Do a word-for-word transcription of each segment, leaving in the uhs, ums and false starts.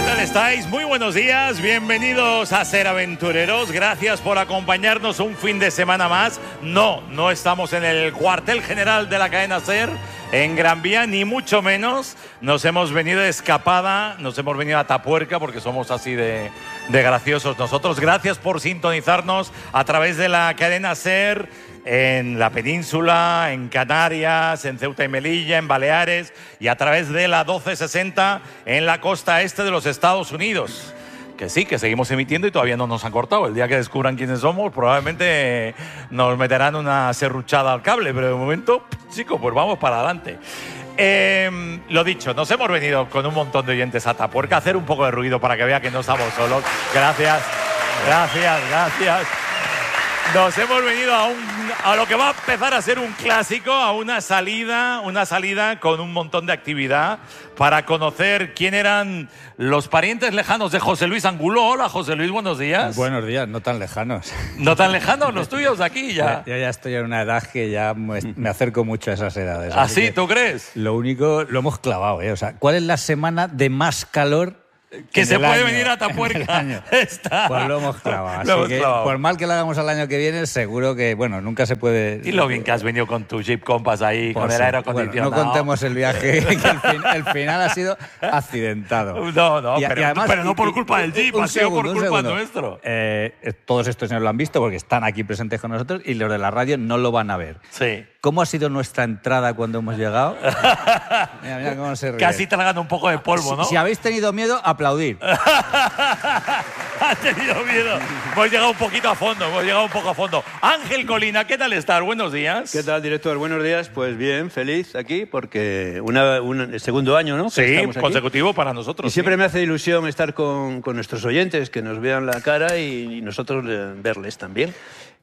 ¿Qué tal estáis? Muy buenos días, bienvenidos a Ser Aventureros. Gracias por acompañarnos un fin de semana más. No, no estamos en el cuartel general de la cadena Ser, en Gran Vía, ni mucho menos. Nos hemos venido de escapada, nos hemos venido a Atapuerca porque somos así de, de graciosos nosotros. Gracias por sintonizarnos a través de la cadena Ser en la península, en Canarias, en Ceuta y Melilla, en Baleares y a través de la doce sesenta en la costa este de los Estados Unidos. Que sí, que seguimos emitiendo y todavía no nos han cortado. El día que descubran quiénes somos, probablemente nos meterán una serruchada al cable, pero de momento, chicos, pues vamos para adelante. Eh, lo dicho, nos hemos venido con un montón de oyentes a Atapuerca a hacer un poco de ruido para que vea que no estamos solos. Gracias, gracias, gracias. Nos hemos venido a, un, a lo que va a empezar a ser un clásico, a una salida, una salida con un montón de actividad para conocer quién eran los parientes lejanos de José Luis Angulo. Hola, José Luis, buenos días. Buenos días, no tan lejanos. ¿No tan lejanos los tuyos aquí ya? Yo ya estoy en una edad que ya me acerco mucho a esas edades. ¿Ah, sí? ¿Tú crees? Lo único, lo hemos clavado, ¿eh? O sea, ¿cuál es la semana de más calor que se puede año, venir a Atapuerca? Está. Pues lo hemos clavado. Lo Así hemos que, clavado. por mal que lo hagamos al año que viene, seguro que, bueno, nunca se puede... Y lo bien que has venido con tu Jeep Compass ahí, pues con sí. el aire acondicionado. Bueno, no contemos el viaje, que el, fin, el final ha sido accidentado. No, no, y, pero, y además, pero no por y, culpa del Jeep, un ha sido segundo, por culpa segundo. nuestro. Eh, todos estos señores lo han visto porque están aquí presentes con nosotros y los de la radio no lo van a ver. Sí. ¿Cómo ha sido nuestra entrada cuando hemos llegado? Mira, mira cómo se ríe. Casi tragando un poco de polvo, ¿no? Si, si habéis tenido miedo, aplaudir. Ha tenido miedo. Hemos llegado un poquito a fondo, hemos llegado un poco a fondo. Ángel Colina, ¿qué tal estás? Buenos días. ¿Qué tal, director? Buenos días. Pues bien, feliz aquí porque una, un el segundo año, ¿no? Sí, consecutivo para nosotros. Y siempre sí. me hace ilusión estar con, con nuestros oyentes, que nos vean la cara y, y nosotros eh, verles también.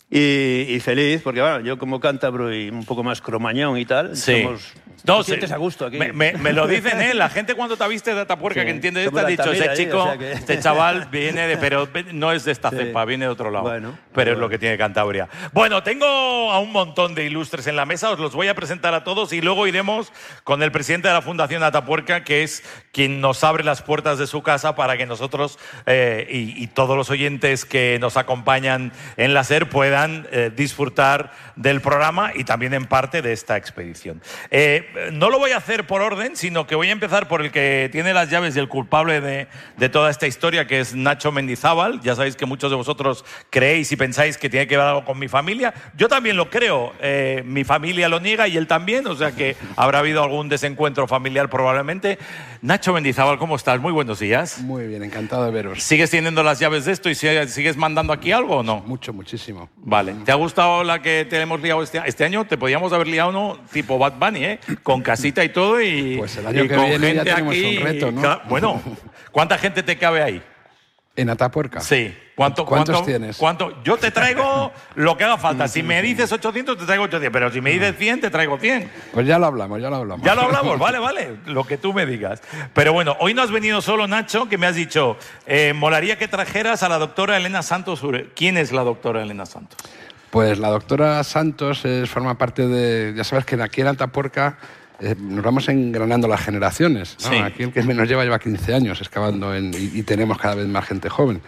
Y, y feliz, porque bueno, yo como cántabro y un poco más cromañón y tal, sí. somos... No, te sientes sí. a gusto aquí. Me, me, me lo dicen, ¿eh? La gente cuando te viste de Atapuerca, Sí. que entiende Somos esto, ha de dicho, ese Altamira, chico, ¿eh? O sea que... este chaval viene de... Pero no es de esta Sí. cepa, viene de otro lado. Bueno, pero es bueno. lo que tiene Cantabria. Bueno, tengo a un montón de ilustres en la mesa, os los voy a presentar a todos y luego iremos con el presidente de la Fundación Atapuerca, que es quien nos abre las puertas de su casa para que nosotros eh, y, y todos los oyentes que nos acompañan en la SER puedan eh, disfrutar del programa y también en parte de esta expedición. Eh, no lo voy a hacer por orden, sino que voy a empezar por el que tiene las llaves y el culpable de, de toda esta historia, que es Nacho Mendizábal. Ya sabéis que muchos de vosotros creéis y pensáis que tiene que ver algo con mi familia. Yo también lo creo. Eh, mi familia lo niega y él también, o sea que habrá habido algún desencuentro familiar probablemente. Nacho Mendizábal, ¿cómo estás? Muy buenos días. Muy bien, encantado de veros. ¿Sigues teniendo las llaves de esto y sigues mandando aquí algo o no? Mucho, muchísimo. Vale. ¿Te ha gustado la que te hemos liado este, este año? Te podíamos haber liado uno tipo Bad Bunny, ¿eh? Con casita y todo y, Pues el año y que con viene ya gente tenemos aquí. un reto, ¿no? Ca- Bueno, ¿cuánta gente te cabe ahí? ¿En Atapuerca? Sí. ¿Cuánto, ¿Cuántos cuánto, tienes? ¿Cuánto? Yo te traigo lo que haga falta. Si me dices ochocientos, te traigo ochocientos. Pero si me dices cien, te traigo cien. Pues ya lo hablamos, ya lo hablamos. Ya lo hablamos, vale, vale. Lo que tú me digas. Pero bueno, hoy no has venido solo, Nacho, que me has dicho, eh, molaría que trajeras a la doctora Elena Santos. ¿Quién es la doctora Elena Santos? Pues la doctora Santos es, forma parte de... Ya sabes que aquí en Atapuerca eh, nos vamos engranando las generaciones, ¿no? Sí. Aquí el que menos lleva lleva quince años excavando en, y, y tenemos cada vez más gente joven.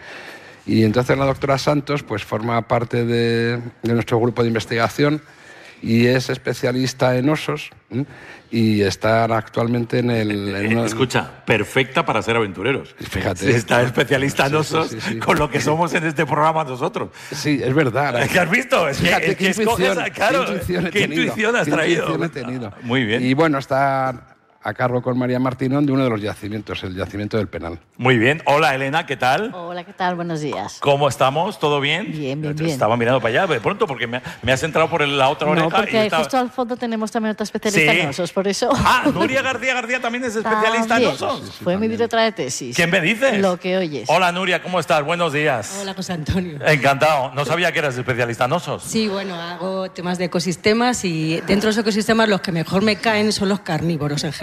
Y entonces la doctora Santos pues forma parte de, de nuestro grupo de investigación y es especialista en osos, ¿eh? Y está actualmente en el... En uno- Escucha, perfecta para ser aventureros. Fíjate. Sí, está especialista en Sí, sí, osos, sí, sí. con lo que somos en este programa nosotros. Sí, es verdad. ¿Qué has visto? Es que, Fíjate es que qué escoges intuición, a- claro, qué intuición he ¿qué tenido. intuición has qué traído? intuición he tenido. Muy bien. Y bueno, está a cargo con María Martínón de uno de los yacimientos, el yacimiento del Penal. Muy bien. Hola, Elena, ¿qué tal? Hola, ¿qué tal? Buenos días. ¿Cómo estamos? ¿Todo bien? Bien, bien, Yo te bien. Estaba mirando para allá de pronto porque me, me has entrado por la otra oreja. No, y porque estaba- justo al fondo tenemos también otra especialista Sí. en osos, por eso... Ah, Nuria García García también es especialista También. en osos. Fue mi directora de tesis. ¿Quién me dices? Lo que oyes. Hola, Nuria, ¿cómo estás? Buenos días. Hola, José Antonio. Encantado. No sabía que eras especialista en osos. Sí, bueno, hago temas de ecosistemas y dentro de los ecosistemas los que mejor me caen son los carnívoros en general.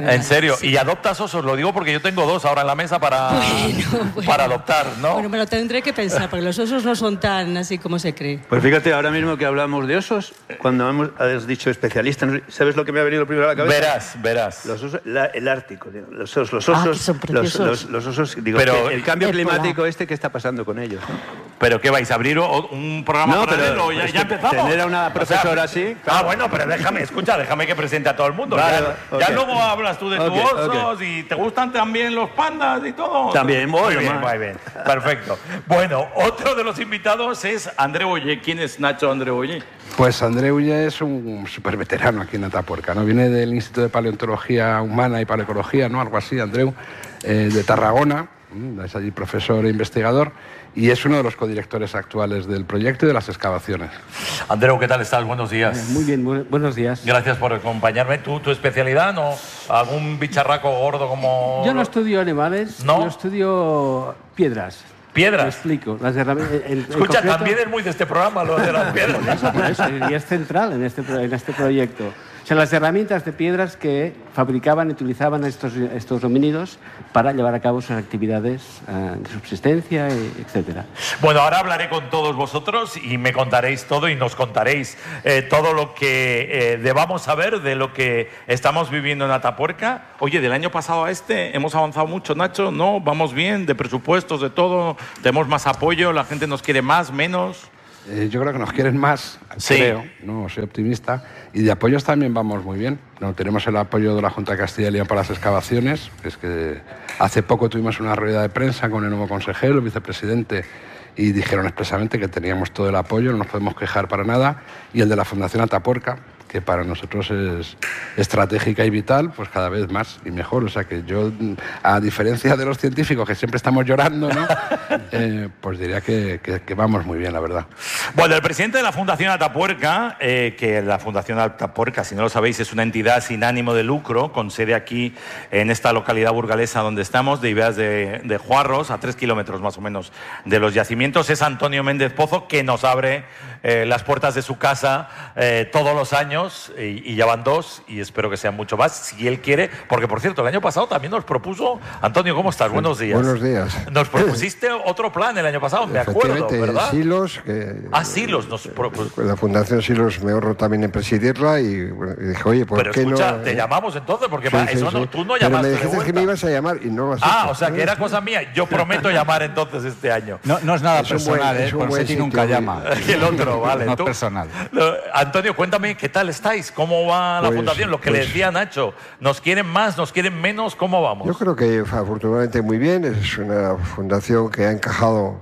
¿En serio? Sí. ¿Y adoptas osos? Lo digo porque yo tengo dos ahora en la mesa para, bueno, bueno. para adoptar, ¿no? Bueno, me lo tendré que pensar, porque los osos no son tan así como se cree. Pues fíjate, ahora mismo que hablamos de osos, cuando hemos, has dicho especialista, ¿sabes lo que me ha venido primero a la cabeza? Verás, verás. Los osos, la, el Ártico, los osos, los osos, ah, son los, los, los osos, digo, pero, el cambio el climático polar. Este, ¿qué está pasando con ellos? ¿No? ¿Pero qué vais a abrir un programa no, paralelo? Pero, ¿Ya, ya empezamos? Tener a una profesora o sea, así... Claro. Ah, bueno, pero déjame, escucha, déjame que presente a todo el mundo. Vale, ya, okay. ya luego hablas tú de tus okay, osos okay. y te gustan también los pandas y todo. También, muy bueno, bien, muy bien. Perfecto. Bueno, otro de los invitados es André Ollé. ¿Quién es Nacho André Ollé? Pues André Ollé es un súper veterano aquí en Atapuerca, ¿no? Viene del Instituto de Paleontología Humana y Paleoecología, ¿no? Algo así, Andreu, eh, de Tarragona, es allí profesor e investigador, y es uno de los codirectores actuales del proyecto y de las excavaciones. Andreu, ¿qué tal estás? Buenos días. Eh, muy bien, bu buenos días. Gracias por acompañarme. ¿Tú, tu especialidad, no? ¿Algún bicharraco gordo como...? Yo no estudio animales, ¿no? Yo estudio piedras. ¿Piedras? Te explico. Las herramientas, el, Escucha, el concreto... también es muy de este programa lo de las piedras. Por eso, por eso, y es central en este, en este proyecto. O sea, las herramientas de piedras que fabricaban y utilizaban estos, estos homínidos para llevar a cabo sus actividades uh, de subsistencia, etcétera. Bueno, ahora hablaré con todos vosotros y me contaréis todo y nos contaréis eh, todo lo que eh, debamos saber de lo que estamos viviendo en Atapuerca. Oye, del año pasado a este hemos avanzado mucho, Nacho, ¿no? Vamos bien, de presupuestos, de todo, tenemos más apoyo, la gente nos quiere más, menos... Eh, yo creo que nos quieren más, sí. creo, no soy optimista, y de apoyos también vamos muy bien. No, tenemos el apoyo de la Junta de Castilla y León para las excavaciones, es que hace poco tuvimos una rueda de prensa con el nuevo consejero, el vicepresidente, y dijeron expresamente que teníamos todo el apoyo, no nos podemos quejar para nada, y el de la Fundación Atapuerca, que para nosotros es estratégica y vital, pues cada vez más y mejor. O sea que yo, a diferencia de los científicos que siempre estamos llorando, ¿no? eh, pues diría que, que, que vamos muy bien, la verdad. Bueno, el presidente de la Fundación Atapuerca, eh, que la Fundación Atapuerca, si no lo sabéis, es una entidad sin ánimo de lucro, con sede aquí en esta localidad burgalesa donde estamos, de Ibeas de, de Juarros, a tres kilómetros más o menos de los yacimientos, es Antonio Méndez Pozo, que nos abre eh, las puertas de su casa eh, todos los años. Y, y ya van dos y espero que sean mucho más si él quiere, porque por cierto el año pasado también nos propuso, Antonio, ¿cómo estás? Buenos días. Buenos días. Nos propusiste otro plan el año pasado, me acuerdo, ¿verdad? Silos, que, ah, Silos. Nos propus... La Fundación Silos me ahorro también en presidirla y, bueno, y dije, oye, ¿por Pero qué escucha, no? te llamamos entonces, porque sí, va, sí, eso sí. no, tú no Pero llamaste. me dijiste que me ibas a llamar y no lo has Ah, hecho. o sea, que era cosa mía. Yo prometo llamar entonces este año. No, no es nada es personal, buen, ¿eh? Por Seti nunca llama. El otro, vale. No es ¿tú? personal. Antonio, cuéntame, ¿qué tal estáis? ¿Cómo va la pues, Fundación? Lo que pues, le decía Nacho, ¿nos quieren más, nos quieren menos? ¿Cómo vamos? Yo creo que afortunadamente muy bien. Es una fundación que ha encajado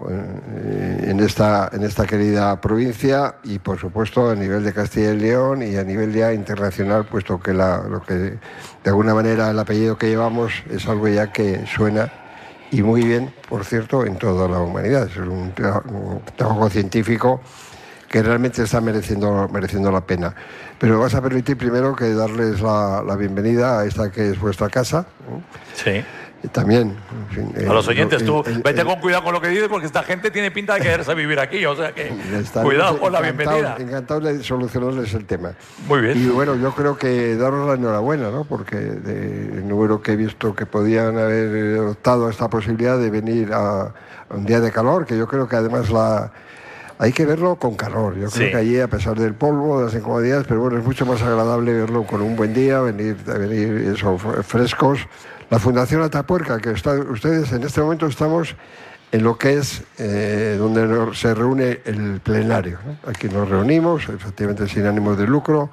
en, en, esta, en esta querida provincia y, por supuesto, a nivel de Castilla y León y a nivel ya internacional, puesto que, la, lo que de alguna manera el apellido que llevamos es algo ya que suena y muy bien, por cierto, en toda la humanidad. Es un, tra un trabajo científico que realmente está mereciendo, mereciendo la pena. Pero vas a permitir primero que darles la, la bienvenida a esta que es vuestra casa. Sí. Y también, en fin, a los oyentes, el, tú el, vete el, con cuidado con lo que dices, porque esta gente tiene pinta de quererse vivir aquí, o sea que están, cuidado con la bienvenida. Encantado de solucionarles el tema. Muy bien. Y bueno, yo creo que daros la enhorabuena, ¿no? Porque de, el número que he visto que podían haber optado a esta posibilidad de venir a, a un día de calor, que yo creo que además la... Hay que verlo con calor. Yo creo sí. que allí, a pesar del polvo, de las incomodidades, pero bueno, es mucho más agradable verlo con un buen día, venir, venir eso, frescos. La Fundación Atapuerca, que está, ustedes en este momento estamos en lo que es eh, donde se reúne el plenario, ¿no? Aquí nos reunimos, efectivamente sin ánimos de lucro,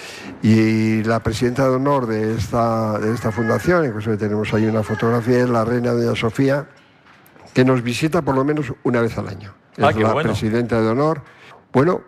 y la presidenta de honor de esta, de esta fundación, incluso tenemos ahí una fotografía, es la reina doña Sofía, que nos visita por lo menos una vez al año. Ah, es qué la bueno. presidenta de honor. Bueno,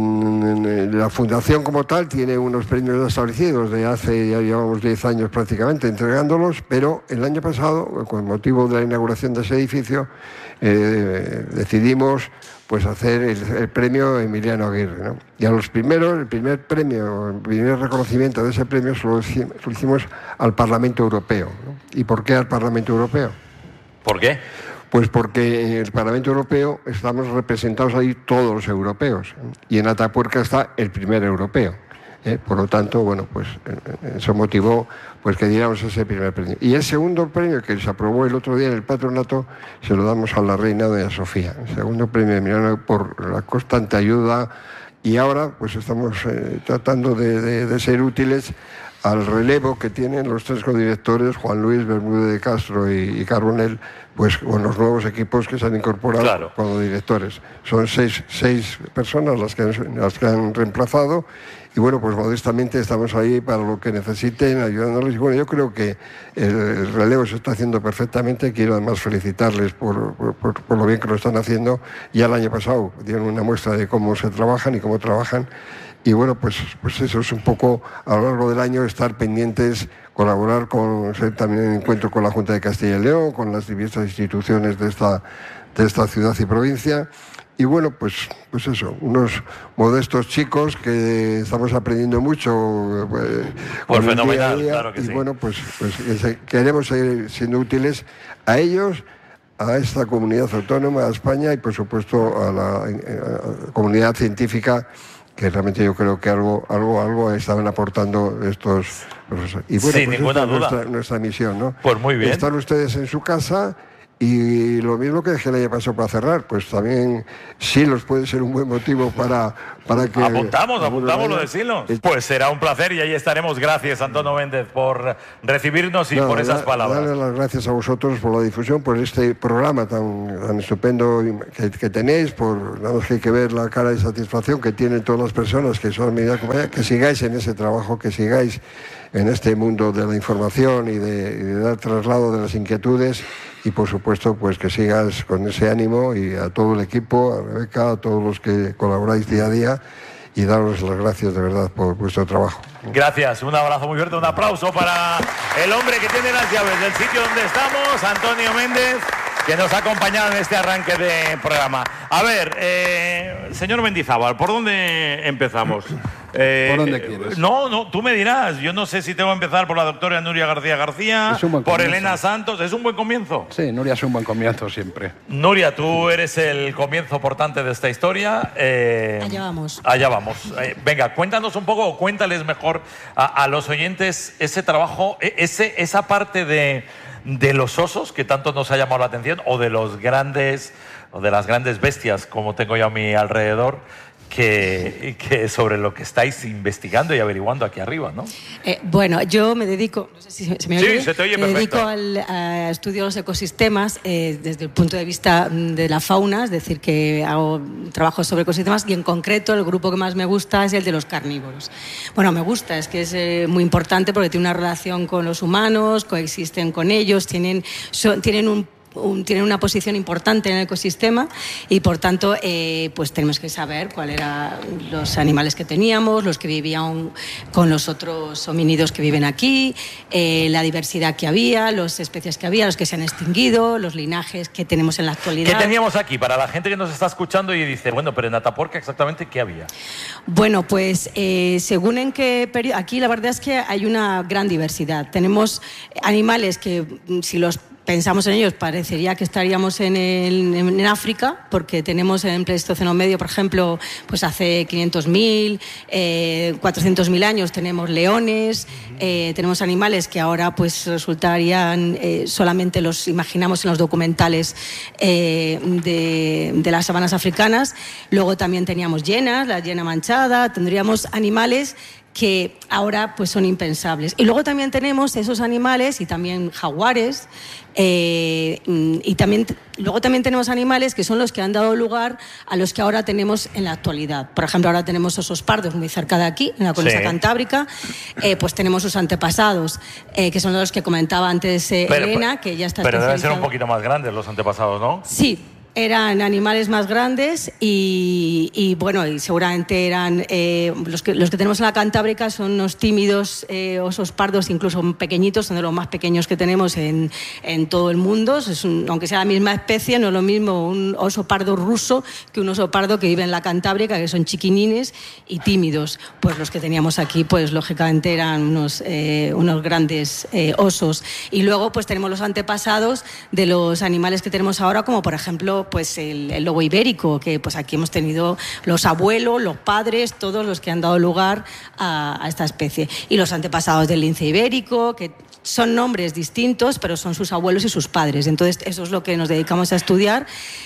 la fundación como tal tiene unos premios establecidos de hace, ya llevamos diez años prácticamente entregándolos, pero el año pasado, con motivo de la inauguración de ese edificio, eh, decidimos pues hacer el, el premio Emiliano Aguirre, ¿no? Y a los primeros, el primer premio, el primer reconocimiento de ese premio se lo hicimos al Parlamento Europeo, ¿no? ¿Y por qué al Parlamento Europeo? ¿Por qué? Pues porque en el Parlamento Europeo estamos representados ahí todos los europeos y en Atapuerca está el primer europeo. ¿eh? Por lo tanto, bueno, pues eso motivó pues que diéramos ese primer premio. Y el segundo premio que se aprobó el otro día en el patronato se lo damos a la reina doña Sofía. El segundo premio de Milano por la constante ayuda, y ahora pues estamos eh, tratando de, de, de ser útiles al relevo que tienen los tres codirectores, Juan Luis, Bermúdez de Castro y, y Carbonell, pues con los nuevos equipos que se han incorporado claro. como directores. Son seis, seis personas las que, las que han reemplazado, y bueno, pues modestamente estamos ahí para lo que necesiten, ayudándoles. Y bueno, yo creo que el, el relevo se está haciendo perfectamente. Quiero además felicitarles por, por, por, por lo bien que lo están haciendo. Ya el año pasado dieron una muestra de cómo se trabajan y cómo trabajan. Y bueno, pues, pues eso es un poco a lo largo del año estar pendientes, colaborar con, ser también en encuentro con la Junta de Castilla y León, con las diversas instituciones de esta, de esta ciudad y provincia. Y bueno, pues, pues eso, unos modestos chicos que estamos aprendiendo mucho. Pues, por fenomenal, día día, claro que y sí. Y bueno, pues, pues queremos seguir siendo útiles a ellos, a esta comunidad autónoma, a España y por supuesto a la, a la comunidad científica, que realmente yo creo que algo algo algo estaban aportando estos profesores. Y bueno, sin pues ninguna esta duda. Es nuestra, nuestra misión, ¿no? Pues muy bien. Están ustedes en su casa. Y lo mismo que dejé el año pasado para cerrar, pues también Silos puede ser un buen motivo para, para que... Apuntamos, apuntamos lo de Silos. Pues será un placer y ahí estaremos. Gracias, Antonio Méndez, por recibirnos y no, por esas da, palabras. Darle las gracias a vosotros por la difusión, por este programa tan, tan estupendo que, que tenéis, por nada más que hay que ver la cara de satisfacción que tienen todas las personas que son medidas compañeras, que sigáis en ese trabajo, que sigáis en este mundo de la información y de, y de dar traslado de las inquietudes. Y por supuesto, pues que sigas con ese ánimo, y a todo el equipo, a Rebeca, a todos los que colaboráis día a día, y daros las gracias de verdad por vuestro trabajo. Gracias, un abrazo muy fuerte, un aplauso para el hombre que tiene las llaves del sitio donde estamos, Antonio Méndez, que nos ha acompañado en este arranque de programa. A ver, eh, señor Mendizábal, ¿por dónde empezamos? Eh, ¿Por dónde quieres? No, no, tú me dirás. Yo no sé si tengo que empezar por la doctora Nuria García García, por comienzo. Elena Santos. ¿Es un buen comienzo? Sí, Nuria es un buen comienzo siempre. Nuria, tú eres el comienzo portante de esta historia. Eh, allá vamos. Allá vamos. Eh, venga, cuéntanos un poco, o cuéntales mejor a, a los oyentes ese trabajo, ese, esa parte de, de los osos que tanto nos ha llamado la atención, o de los grandes, o de las grandes bestias, como tengo yo a mi alrededor, Que, que sobre lo que estáis investigando y averiguando aquí arriba, ¿no? Eh, bueno, yo me dedico, no sé si se me oye, sí, se te oye me perfecto. dedico al a estudio de los ecosistemas eh, desde el punto de vista de la fauna, es decir, que hago trabajo sobre ecosistemas, y en concreto el grupo que más me gusta es el de los carnívoros. Bueno, me gusta, es que es eh, muy importante porque tiene una relación con los humanos, coexisten con ellos, tienen, son, tienen un Un, tienen una posición importante en el ecosistema, y por tanto eh, pues tenemos que saber cuáles eran los animales que teníamos, los que vivían con los otros homínidos que viven aquí, eh, la diversidad que había, las especies que había, los que se han extinguido, los linajes que tenemos en la actualidad. ¿Qué teníamos aquí? Para la gente que nos está escuchando y dice, bueno, pero en Atapuerca exactamente ¿qué había? Bueno, pues eh, según en qué periodo, aquí la verdad es que hay una gran diversidad. Tenemos animales que, si los pensamos en ellos, parecería que estaríamos en, el, en África, porque tenemos en el Pleistoceno medio, por ejemplo, pues hace quinientos mil, eh, cuatrocientos mil años tenemos leones, eh, tenemos animales que ahora pues resultarían, eh, solamente los imaginamos en los documentales eh, de, de las sabanas africanas. Luego también teníamos hienas, la hiena manchada, tendríamos animales que ahora pues son impensables. Y luego también tenemos esos animales, y también jaguares, eh, y también, luego también tenemos animales que son los que han dado lugar a los que ahora tenemos en la actualidad. Por ejemplo, ahora tenemos osos pardos muy cerca de aquí, en la cornisa sí. cantábrica, eh, pues tenemos sus antepasados, eh, que son los que comentaba antes eh, pero, Elena, que ya está Pero deben ser especializado. un poquito más grandes los antepasados, ¿no? Sí. Eran animales más grandes y, y bueno, y seguramente eran eh, los, que, los que tenemos en la Cantábrica son unos tímidos eh, osos pardos, incluso pequeñitos, son de los más pequeños que tenemos en, en todo el mundo. Es un, aunque sea la misma especie, no es lo mismo un oso pardo ruso que un oso pardo que vive en la Cantábrica, que son chiquinines y tímidos. Pues los que teníamos aquí, pues lógicamente eran unos, eh, unos grandes eh, osos. Y luego pues tenemos los antepasados de los animales que tenemos ahora, como por ejemplo ejemplo, pues el, el lobo ibérico, que pues aquí hemos tenido los abuelos, los padres, todos los que han dado lugar a, a esta especie. Y los antepasados del lince ibérico, que son nombres distintos, pero son sus abuelos y sus padres. Entonces, eso es lo que nos dedicamos a estudiar,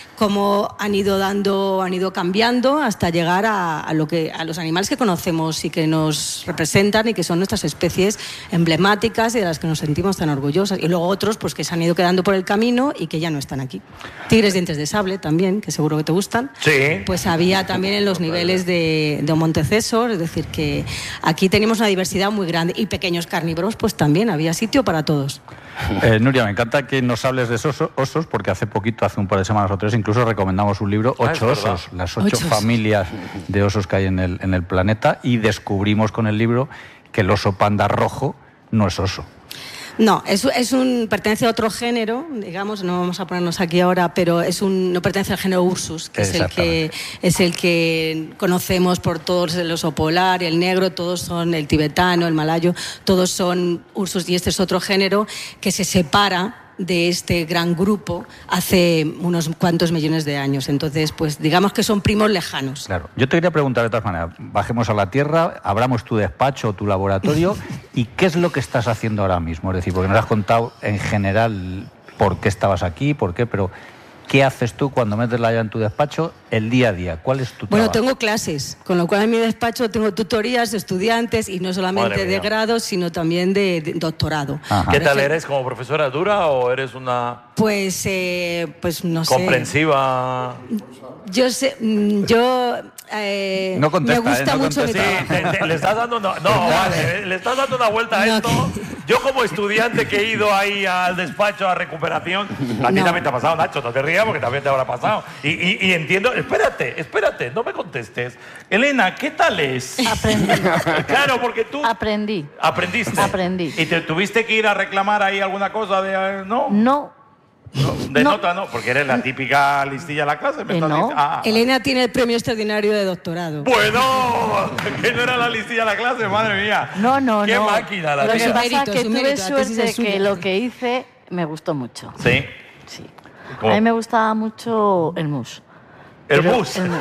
cómo han ido dando, han ido cambiando hasta llegar a, a, lo que, a los animales que conocemos y que nos representan y que son nuestras especies emblemáticas y de las que nos sentimos tan orgullosas. Y luego otros pues, que se han ido quedando por el camino y que ya no están aquí. Tigres dientes de sable también, que seguro que te gustan. Sí. Pues había también en los niveles de, de Montecesor, es decir, que aquí tenemos una diversidad muy grande. Y pequeños carnívoros, pues también había sitio para todos. Eh, Nuria, me encanta que nos hables de esos osos, porque hace poquito, hace un par de semanas o tres, incluso recomendamos un libro, Ah, Ocho es verdad. osos, las ocho, Ocho osos. familias de osos que hay en el, en el planeta, y descubrimos con el libro que el oso panda rojo no es oso. No, es, es un, pertenece a otro género, digamos, no vamos a ponernos aquí ahora, pero es un, no pertenece al género Ursus, que es el que, es el que conocemos por todos, el oso polar, el negro, todos son el tibetano, el malayo, todos son Ursus, y este es otro género que se separa de este gran grupo hace unos cuantos millones de años. Entonces, pues digamos que son primos lejanos. Claro. Yo te quería preguntar de todas maneras, bajemos a la tierra, abramos tu despacho o tu laboratorio, y ¿qué es lo que estás haciendo ahora mismo? Es decir, porque nos has contado en general por qué estabas aquí, por qué, pero ¿qué haces tú cuando metes la llave en tu despacho el día a día? ¿Cuál es tu Bueno, trabajo? tengo clases, con lo cual en mi despacho tengo tutorías de estudiantes, y no solamente Madre de mía. grado, sino también de, de doctorado. Ajá. ¿Qué Por tal ejemplo, eres como profesora? ¿Dura o eres una Pues, eh, pues no sé. comprensiva? Yo sé, mm, yo eh, No contesta, me gusta ¿eh? No mucho mi contesta. Sí, trabajo. te- te- le estás dando una, no, vale, le estás dando una vuelta a No, esto. Yo como estudiante que he ido ahí al despacho a recuperación, a ti No. también te ha pasado, Nacho, no te rías porque también te habrá pasado. Y, y- y entiendo, espérate, espérate, no me contestes. Elena, ¿qué tal es? Aprendí. Claro, porque tú Aprendí. aprendiste. Aprendí. ¿Y te tuviste que ir a reclamar ahí alguna cosa de, eh, no? No. No, de No. nota no, porque eres la típica listilla de la clase. me Eh, estás no. diciendo. Ah. Elena tiene el premio extraordinario de doctorado. Bueno, que no era la listilla de la clase, madre mía. No, no, Qué no. máquina la Lo que Es tía. un pasa mérito, es que es un tuve mérito, la tesis suerte es suya. que lo que hice me gustó mucho. Sí. Sí. ¿Cómo? A mí me gustaba mucho el mus. El Pero- mus. El mus.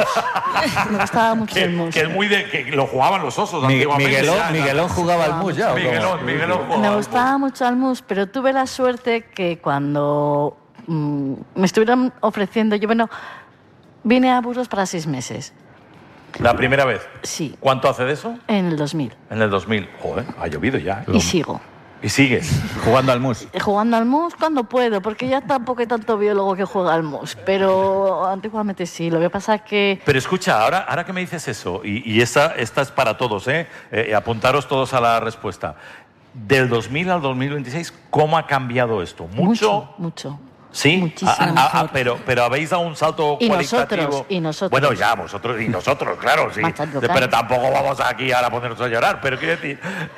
Me gustaba mucho el Que, mus. que es muy de que lo jugaban los osos Miguel- antiguamente. Miguelón, ya, ¿no? Miguelón jugaba al mus ya, ¿o cómo? Miguelón, Miguelón jugaba Me al gustaba mucho el mus, pero tuve la suerte que cuando mm, me estuvieron ofreciendo, yo bueno, vine a Burgos para seis meses. mus. La primera vez. Sí, ¿Cuánto hace de eso? en el dos mil. En el dos mil. Joder, ha llovido ya. ¿eh? Y sigo. Y sigues. Jugando al mus. Jugando al mus cuando puedo, porque ya tampoco hay tanto biólogo que juega al mus, pero antiguamente sí. Lo que pasa es que Pero escucha, ahora, ahora que me dices eso, y, y esta, esta es para todos, ¿eh? Eh, apuntaros todos a la respuesta. Del dos mil al dos mil veintiséis, ¿cómo ha cambiado esto? ¿Mucho? mucho, mucho. Sí, Muchísimo Ah, ah, ah, mejor. pero, pero habéis dado un salto Y cualitativo. nosotros, y nosotros. Bueno, ya, vosotros y nosotros, claro, sí. Bastante Pero claro. tampoco vamos aquí ahora a ponernos a llorar. Pero quiero decir,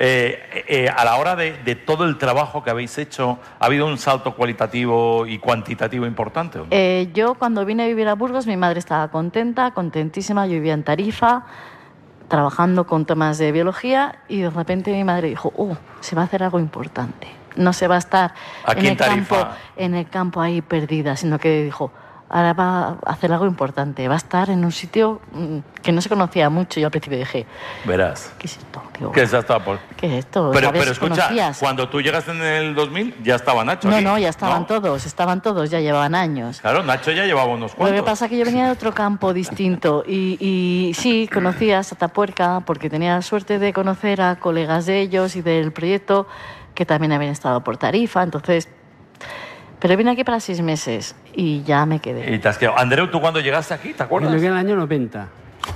eh, eh, a la hora de, de todo el trabajo que habéis hecho, ¿ha habido un salto cualitativo y cuantitativo importante? ¿o no? Eh, yo cuando vine a vivir a Burgos, mi madre estaba contenta, contentísima. Yo vivía en Tarifa, trabajando con temas de biología, y de repente mi madre dijo, oh, se va a hacer algo importante. No se va a estar Aquí en en el, Tarifa. campo, en el campo ahí perdida, sino que dijo, ahora va a hacer algo importante. Va a estar en un sitio mm, que no se conocía mucho. Yo al principio dije, Verás. ¿qué es esto? Digo, ¿Qué es esto? Por- ¿Qué es esto? Pero, ¿Sabes? pero escucha, ¿Conocías? cuando tú llegaste en el dos mil, ya estaba Nacho No, aquí, no, ya estaban ¿no? todos, estaban todos, ya llevaban años. Claro, Nacho ya llevaba unos Lo cuantos. que pasa es que yo venía de otro campo distinto y, y sí, conocía a Satapuerca porque tenía la suerte de conocer a colegas de ellos y del proyecto que también habían estado por Tarifa, entonces... Pero vine aquí para seis meses y ya me quedé. Y te has quedado. Andreu, ¿tú cuando llegaste aquí, te Yo acuerdas? llegué en el año noventa.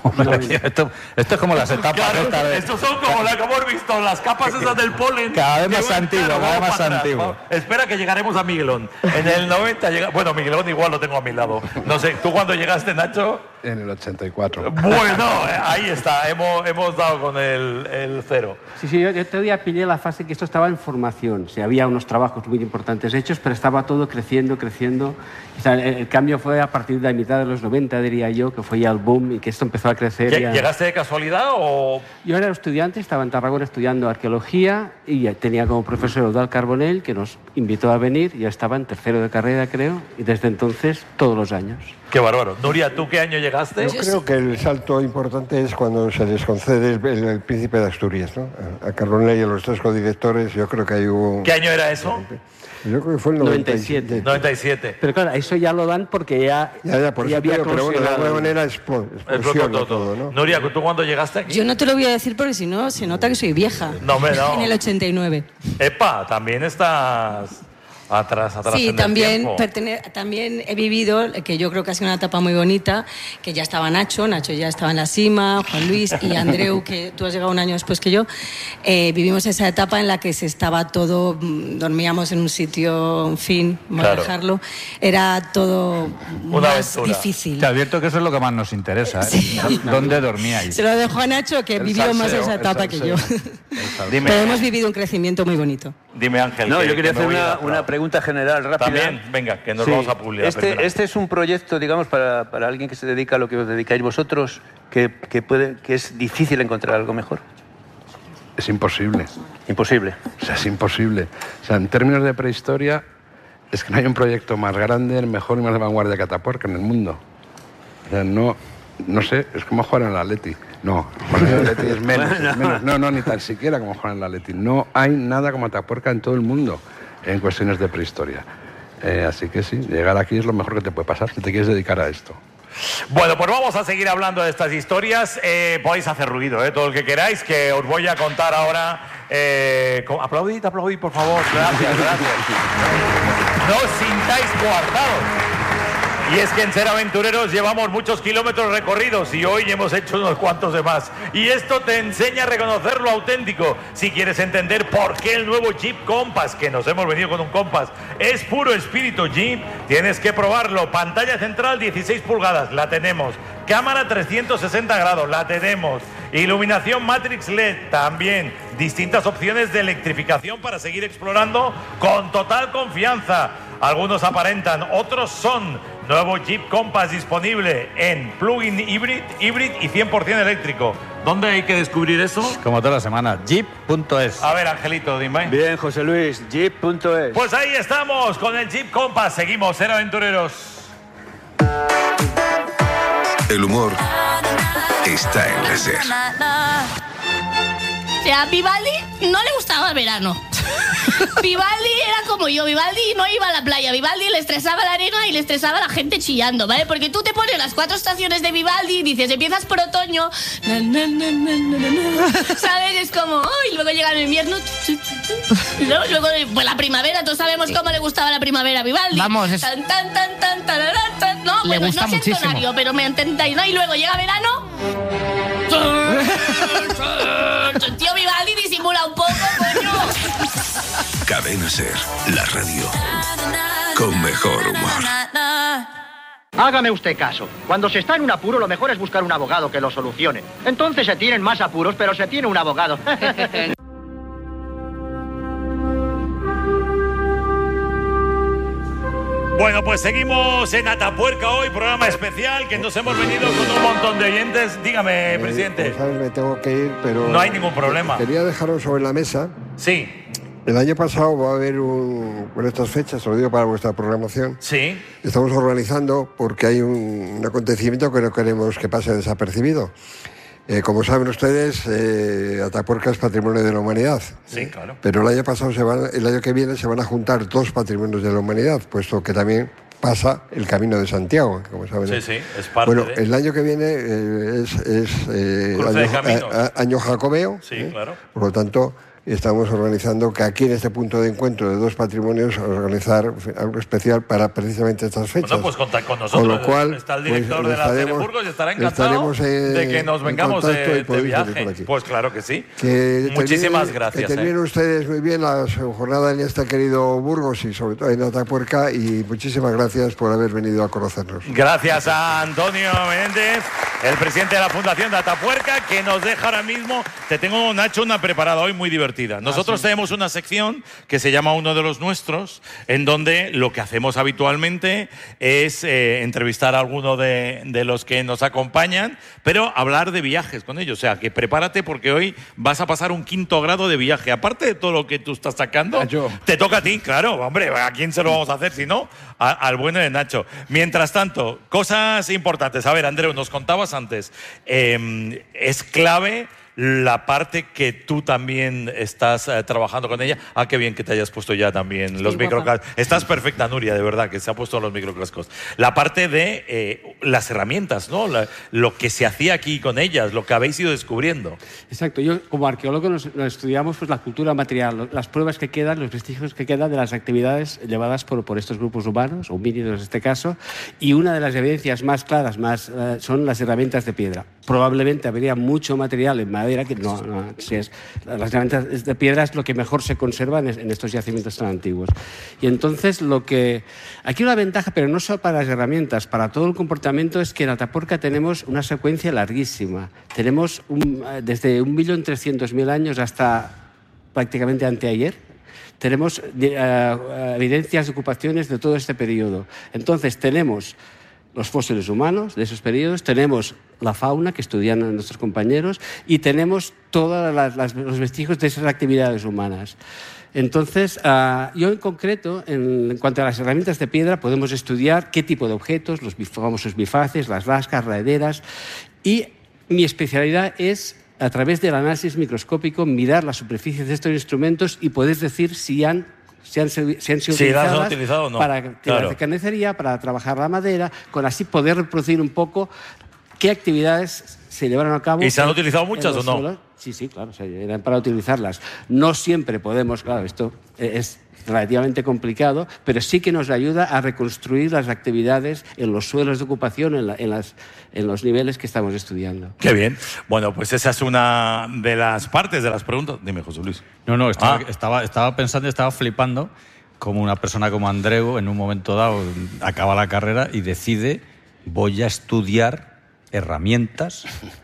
esto, esto es como las etapas Claro, esta de- estos son como la que hemos visto, las capas esas del polen. Cada vez más Que van- antiguo, claro, cada vez vamos más para atrás, antiguo. vamos. Espera que llegaremos a Miguelón. En el noventa llega... Bueno, Miguelón igual lo tengo a mi lado. No sé, ¿tú cuando llegaste, Nacho? En el ochenta y cuatro. Bueno, ahí está, hemos, hemos dado con el, el cero. Sí, sí, yo, yo todavía pillé la fase que esto estaba en formación. Sí, había unos trabajos muy importantes hechos, pero estaba todo creciendo, creciendo. O sea, el, el cambio fue a partir de la mitad de los noventa, diría yo, que fue ya el boom y que esto empezó a crecer. Ya... ¿Llegaste de casualidad o...? Yo era estudiante, estaba en Tarragona estudiando arqueología y ya tenía como profesor Eudald Carbonell, que nos invitó a venir. Ya estaba en tercero de carrera, creo, y desde entonces todos los años. Qué bárbaro. Nuria, ¿tú qué año llegaste? Yo creo que el salto importante es cuando se les concede el, el, el Príncipe de Asturias, ¿no? A Carbonell y a los tres codirectores, yo creo que hay un... ¿Qué año era eso? Yo creo que fue el noventa y siete. noventa y siete. Pero claro, eso ya lo dan porque ya, ya, ya, por ya eso había pero bueno, de alguna manera explosión todo, todo, ¿no? Nuria, ¿tú cuándo llegaste aquí? Yo no te lo voy a decir porque si no se nota que soy vieja. No, hombre, no. En el ochenta y nueve. Epa, también estás... Atrás, atrás. Sí, en también, el pertene- también he vivido, que yo creo que ha sido una etapa muy bonita, que ya estaba Nacho, Nacho ya estaba en la cima, Juan Luis y Andreu, que tú has llegado un año después que yo, eh, vivimos esa etapa en la que se estaba todo, dormíamos en un sitio, en fin, vamos Claro. a dejarlo, era todo Una más aventura. difícil. Te advierto que eso es lo que más nos interesa, ¿eh? Sí. ¿Dónde dormíais? Se lo dejo a Nacho, que El vivió más salseo, esa el etapa que yo. salseo. Dime, Pero hemos vivido un crecimiento muy bonito. dime Ángel. No, que- yo quería que me hacer voy a ir una, atrás. una pregunta general rápida. También, venga, que nos Sí, vamos a publicar. Este, este es un proyecto, digamos, para, para alguien que se dedica a lo que os dedicáis vosotros, que, que, puede, que es difícil encontrar algo mejor. Es imposible. Imposible. O sea, es imposible. O sea, en términos de prehistoria, es que no hay un proyecto más grande, mejor y más de vanguardia que Atapuerca en el mundo. O sea, no, no sé, es como jugar en el Atleti. No, jugar en el Atleti es menos, es menos. No, no, ni tan siquiera como jugar en el Atleti. No hay nada como Atapuerca en todo el mundo en cuestiones de prehistoria. Eh, así que sí, llegar aquí es lo mejor que te puede pasar si te quieres dedicar a esto. Bueno, pues vamos a seguir hablando de estas historias. Eh, podéis hacer ruido, eh, todo el que queráis, que os voy a contar ahora. Eh, co- aplaudid, aplaudid, por favor. Gracias, gracias. No os sintáis coartados. Y es que en Ser Aventureros llevamos muchos kilómetros recorridos y hoy hemos hecho unos cuantos de más. Y esto te enseña a reconocer lo auténtico. Si quieres entender por qué el nuevo Jeep Compass, que nos hemos venido con un Compass, es puro espíritu Jeep, tienes que probarlo. Pantalla central dieciséis pulgadas, la tenemos. Cámara trescientos sesenta grados, la tenemos. Iluminación Matrix L E D, también. Distintas opciones de electrificación para seguir explorando con total confianza. Algunos aparentan, otros son. Nuevo Jeep Compass disponible en plug-in hybrid, hybrid y cien por ciento eléctrico. ¿Dónde hay que descubrir eso? Como toda la semana, jeep punto es. A ver, Angelito, dime. Bien, José Luis, jeep punto es. Pues ahí estamos con el Jeep Compass. Seguimos, Ser Aventureros. El humor está en la SER. O sea, a Vivaldi no le gustaba el verano. Vivaldi era como yo, Vivaldi no iba a la playa, Vivaldi le estresaba la arena y le estresaba la gente chillando, ¿vale? Porque tú te pones las cuatro estaciones de Vivaldi y dices, empiezas por otoño, na, na, na, na, na, na, ¿sabes? Es como, oh, y luego llega el invierno, y luego, luego pues la primavera, todos sabemos cómo le gustaba la primavera a Vivaldi. Vamos, es... Tan, tan, tan, tan, tararán, tan, no, Le bueno, gusta no sé muchísimo. entonario, pero me entendáis, ¿no? Y luego llega verano... Tío, Vivaldi disimula un poco, coño. Cadena SER, la radio con mejor humor. Hágame usted caso. Cuando se está en un apuro, lo mejor es buscar un abogado que lo solucione. Entonces se tienen más apuros, pero se tiene un abogado. Bueno, pues seguimos en Atapuerca hoy, programa especial, que nos hemos venido con un montón de oyentes. Dígame, Eh, presidente. como sabes, me tengo que ir, pero... No hay ningún problema. Quería dejaros sobre la mesa. Sí. El año pasado va a haber un... Por estas fechas, os lo digo para vuestra programación. Sí. Estamos organizando porque hay un, un acontecimiento que no queremos que pase desapercibido. Eh, como saben ustedes, eh, Atapuerca es patrimonio de la humanidad. Sí, claro. Pero el año pasado, se van, el año que viene, se van a juntar dos patrimonios de la humanidad, puesto que también pasa el Camino de Santiago, que como saben. Sí, sí, es parte Bueno, de... el año que viene eh, es, es eh, Cruce de año, caminos. a- a- año jacobeo. Sí, ¿eh? claro. Por lo tanto, estamos organizando que aquí en este punto de encuentro de dos patrimonios organizar algo especial para precisamente estas fechas. Bueno, pues contad con nosotros. Con lo cual, está el director pues, de la Cine Burgos y estará encantado en, de que nos vengamos de, de viaje. Pues claro que sí. Que Muchísimas termine, gracias. Que terminen eh. ustedes muy bien la jornada en este querido Burgos y sobre todo en Atapuerca, y muchísimas gracias por haber venido a conocernos. Gracias a Antonio Menéndez, el presidente de la Fundación de Atapuerca, que nos deja ahora mismo. Te tengo, Nacho, una preparada hoy muy divertida. Nosotros ah, sí. tenemos una sección que se llama Uno de los Nuestros, en donde lo que hacemos habitualmente es eh, entrevistar a alguno de, de los que nos acompañan, pero hablar de viajes con ellos. O sea, que prepárate porque hoy vas a pasar un quinto grado de viaje. Aparte de todo lo que tú estás sacando, Nacho. Te toca a ti, claro. Hombre, ¿a quién se lo vamos a hacer si no? A, al bueno de Nacho. Mientras tanto, cosas importantes. A ver, Andreu, nos contabas antes. Eh, es clave la parte que tú también estás eh, trabajando con ella. Ah, qué bien que te hayas puesto ya también sí, los microcascos. Estás perfecta, Nuria, de verdad, que se ha puesto los microcascos. La parte de eh, las herramientas, ¿no? La, lo que se hacía aquí con ellas, lo que habéis ido descubriendo. Exacto. Yo, como arqueólogo, nos, nos estudiamos pues, la cultura material, las pruebas que quedan, los vestigios que quedan de las actividades llevadas por, por estos grupos humanos, homínidos en este caso, y una de las evidencias más claras más, eh, son las herramientas de piedra. Probablemente habría mucho material en madera que no, no si es, las herramientas de piedra es lo que mejor se conserva en, en estos yacimientos tan antiguos. Y entonces lo que aquí una ventaja, pero no solo para las herramientas, para todo el comportamiento, es que en Atapuerca tenemos una secuencia larguísima. Tenemos un, desde un millón trescientos mil años hasta prácticamente anteayer. Tenemos uh, evidencias de ocupaciones de todo este periodo. Entonces tenemos los fósiles humanos de esos periodos, tenemos la fauna que estudian nuestros compañeros y tenemos todos los vestigios de esas actividades humanas. Entonces, uh, yo en concreto, en, en cuanto a las herramientas de piedra, podemos estudiar qué tipo de objetos, los famosos bifaces, las lascas, raederas, y mi especialidad es, a través del análisis microscópico, mirar las superficies de estos instrumentos y poder decir si han Se han, se han sido sí, utilizadas utilizado o no. para actividades claro. de carnicería, para trabajar la madera, con así poder reproducir un poco qué actividades se llevaron a cabo. ¿Y se han utilizado muchas o no? Suelos. Sí, sí, claro, o sea, eran para utilizarlas. No siempre podemos, claro, esto es relativamente complicado, pero sí que nos ayuda a reconstruir las actividades en los suelos de ocupación, en, la, en, las, en los niveles que estamos estudiando. Qué bien. Bueno, pues esa es una de las partes de las preguntas. Dime, José Luis. No, no, estaba, ah. estaba, estaba pensando, estaba flipando como una persona como Andreu en un momento dado acaba la carrera y decide voy a estudiar herramientas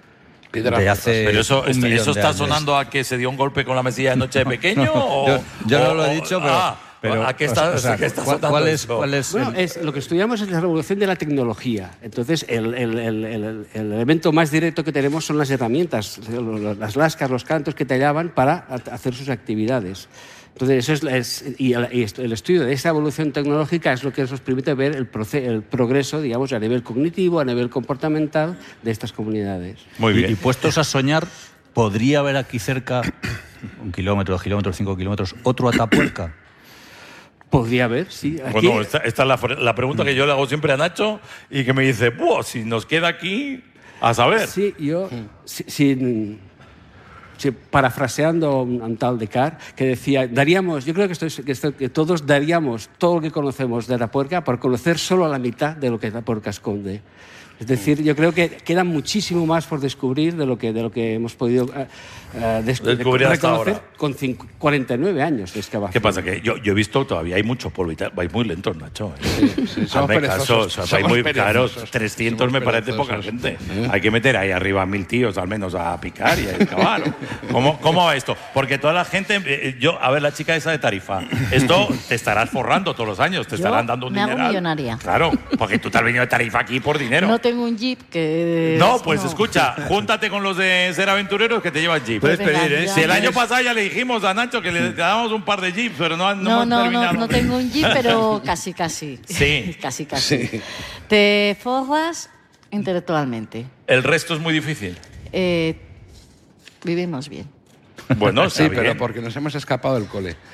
de hace pero eso, un ¿eso está años. sonando a que se dio un golpe con la mesilla de noche de pequeño? o, yo yo o, no lo he dicho, pero... Ah, pero ¿a qué está, o sea, ¿qué está sonando ¿cuál es, eso? ¿cuál es bueno, el... es, lo que estudiamos es la revolución de la tecnología. Entonces, el, el, el, el, el elemento más directo que tenemos son las herramientas, las lascas, los cantos que tallaban para hacer sus actividades. Entonces, eso es, es y, el, y el estudio de esa evolución tecnológica es lo que nos permite ver el, proce, el progreso, digamos, a nivel cognitivo, a nivel comportamental de estas comunidades. Muy bien. Y, y puestos a soñar, ¿podría haber aquí cerca, un kilómetro, dos kilómetros, cinco kilómetros, otro Atapuerca? Podría haber, sí. Aquí... Bueno, esta, esta es la, la pregunta que yo le hago siempre a Nacho y que me dice, ¡buah! Si nos queda aquí, a saber. Sí, yo, si, si, si, parafraseando a un, un tal Descartes, que decía, daríamos, yo creo que, estoy, que, estoy, que todos daríamos todo lo que conocemos de Atapuerca por conocer solo la mitad de lo que Atapuerca esconde. Es decir, yo creo que queda muchísimo más por descubrir de lo que, de lo que hemos podido uh, uh, descubrir hasta ahora. Con cuarenta y nueve años de excavación. ¿Qué pasa? Que yo, yo he visto todavía hay mucho polvo y tal. Vais muy lentos, Nacho. ¿eh? Sí, sí, somos perezosos. Caso, somos muy perezosos. Claro, trescientos me parece poca gente. ¿Eh? Hay que meter ahí arriba a mil tíos al menos a picar y a excavar. ¿Cómo, ¿Cómo va esto? Porque toda la gente... Eh, yo, a ver, la chica esa de Tarifa, esto te estarás forrando todos los años, te yo estarán dando un me dineral. hago millonaria. Claro, porque tú te has venido de Tarifa aquí por dinero. No tengo un jeep que... No, pues no. escucha, júntate con los de Ser Aventureros que te llevan jeep. Puedes pedir, ¿eh? Si el año pasado ya le dijimos a Nacho que le dábamos un par de jeeps, pero no, no, No, hemos no, terminado. no, no tengo un jeep, pero casi, casi. Sí. casi, casi. Sí. Te forras intelectualmente. El resto es muy difícil. Eh, vivimos bien. Bueno, sí, está pero bien. porque nos hemos escapado del cole.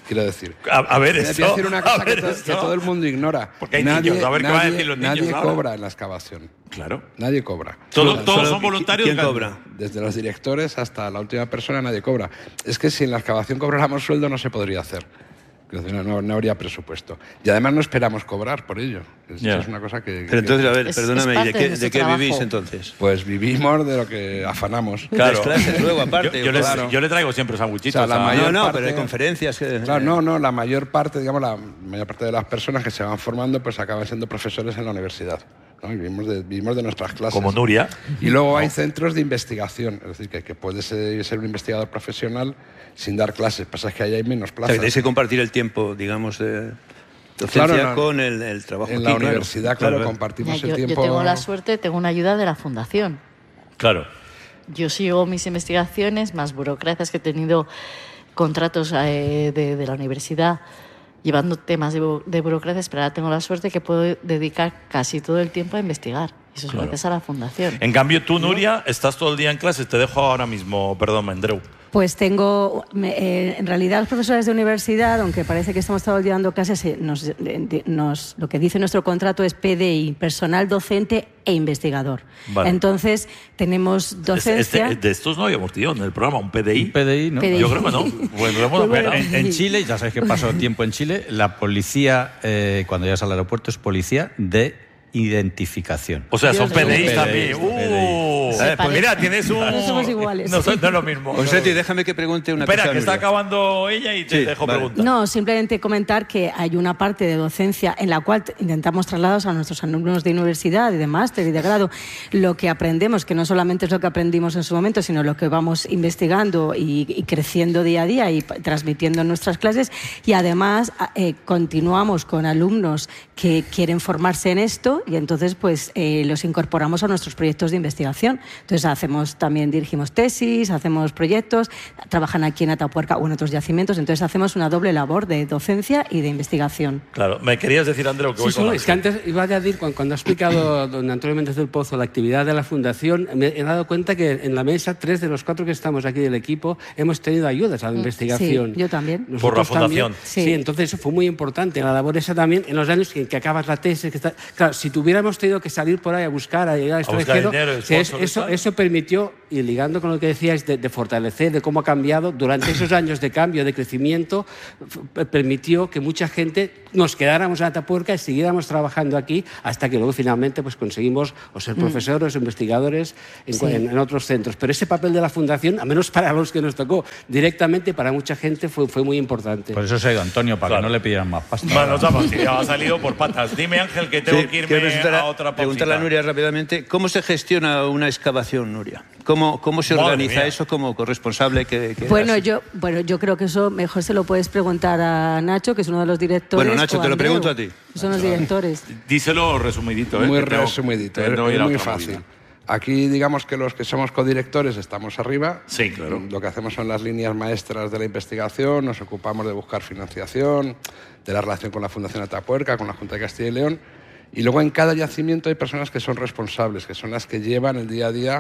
Quiero decir. A, a ver, esto. Voy a decir una cosa que, to, esto. que todo el mundo ignora. Porque hay nadie, niños, a ver qué van a decir los niños Nadie ahora. cobra en la excavación. Claro. Nadie cobra. Todo, Solo- todos solo- son voluntarios. ¿Quién cobra? Desde los directores hasta la última persona nadie cobra. Es que si en la excavación cobráramos sueldo no se podría hacer. Quiero decir, No, no habría presupuesto. Y además no esperamos cobrar por ello. Es, Ya. es una cosa que... Pero entonces, a ver, Es- perdóname, es ¿y parte ¿de de qué, nuestro de qué trabajo. vivís entonces? Pues vivimos de lo que afanamos. Claro. clases luego, aparte. Yo, yo les- Claro. yo le traigo siempre sandwichitos. O sea, la a- mayor No, no, parte- pero hay conferencias. Que, Claro, no, no, la mayor parte, digamos, la mayor parte de las personas que se van formando pues acaban siendo profesores en la universidad. ¿no? Y vivimos, de, vivimos de nuestras clases. Como Nuria. Y luego hay centros de investigación, es decir, que, que puedes ser, ser un investigador profesional sin dar clases. Pasa es que ahí hay menos O sea, plazas. que tenéis que compartir el tiempo, digamos, de docencia Claro, no, con el, el trabajo En aquí, la claro. universidad, claro, Claro. Ya, compartimos yo, el yo tiempo. tengo la suerte, tengo una ayuda de la Fundación. Claro. Yo sigo mis investigaciones, más burocracias que he tenido contratos eh, de, de la universidad llevando temas de, bu- de burocracias, pero ahora tengo la suerte que puedo dedicar casi todo el tiempo a investigar. Eso es Claro. gracias a la Fundación. En cambio, tú, Nuria, estás todo el día en clases. Te dejo ahora mismo, perdón, Andreu. Pues tengo, me- eh, en realidad los profesores de universidad, aunque parece que estamos todo el día dando clases, eh, nos, de- de- nos- lo que dice nuestro contrato es P D I, personal docente e investigador. Vale. Entonces tenemos docencia. Este- de estos no habíamos tenido en el programa, un P D I. Un P D I, ¿no? P D I. Yo creo que no. Bueno, lo hemos Pues bueno. esperado. En, en Chile, ya sabes que paso tiempo en Chile, la policía, eh, cuando llegas al aeropuerto, es policía de identificación. O sea, son Dios P D Is mío. también. P D Is, Uh, Se pues parece. mira, tienes un... No somos iguales. No, son- no es lo mismo. Consuetti, déjame que pregunte una Espera, cosa. que está Nuria. acabando ella y te Sí, dejo vale. preguntar. No, simplemente comentar que hay una parte de docencia en la cual intentamos traslados a nuestros alumnos de universidad y de máster y de grado lo que aprendemos, que no solamente es lo que aprendimos en su momento, sino lo que vamos investigando y, y creciendo día a día y pa- transmitiendo en nuestras clases. Y además a- eh, continuamos con alumnos que quieren formarse en esto y entonces pues eh, los incorporamos a nuestros proyectos de investigación. Entonces hacemos también, dirigimos tesis, hacemos proyectos, trabajan aquí en Atapuerca o en otros yacimientos, entonces hacemos una doble labor de docencia y de investigación. Claro, me querías decir, Andreu, que Sí, voy sí, con es que Ángel. antes iba a añadir, cuando, cuando ha explicado don Antonio Méndez del Pozo la actividad de la Fundación, me he dado cuenta que en la mesa, tres de los cuatro que estamos aquí del equipo, hemos tenido ayudas a la investigación. Sí, yo también. Nosotros Por la también. Fundación. Sí. Sí. entonces eso fue muy importante. La labor esa también, en los años que, que acabas la tesis. Que está, claro, si tuviéramos tenido que salir por ahí a buscar, a llegar al A buscar extranjero, dinero, sí, es- sponsors y eso, tal. eso permitió, y ligando con lo que decíais, de, de fortalecer, de cómo ha cambiado, durante esos años de cambio, de crecimiento, f- permitió que mucha gente nos quedáramos en Atapuerca y siguiéramos trabajando aquí hasta que luego finalmente pues, conseguimos o ser profesores o investigadores en, Sí. en- en otros centros. Pero ese papel de la Fundación, a menos para los que nos tocó directamente, para mucha gente fue, fue muy importante. Por eso se ha ido Antonio, para Claro. que no le pidieran más pasta. Bueno, nos vamos, tío, ha salido por patas. Dime, Ángel, que tengo Sí, que irme quiero preguntar a otra preguntarle a pausita. Nuria rápidamente, ¿cómo se gestiona una excavación, Nuria? ¿Cómo, cómo se Madre organiza mía. eso como corresponsable? Que, que Bueno, eras? yo, bueno, yo creo que eso mejor se lo puedes preguntar a Nacho, que es uno de los directores. Bueno, Nacho, o te lo Andreu, pregunto a ti. que Son los directores. Díselo resumidito, ¿eh? Muy que tengo- resumidito, que es, tengo que es ir a muy otra fácil. movida. Aquí, digamos que los que somos codirectores estamos arriba. Sí, claro. Lo que hacemos son las líneas maestras de la investigación, nos ocupamos de buscar financiación, de la relación con la Fundación Atapuerca, con la Junta de Castilla y León. Y luego en cada yacimiento hay personas que son responsables, que son las que llevan el día a día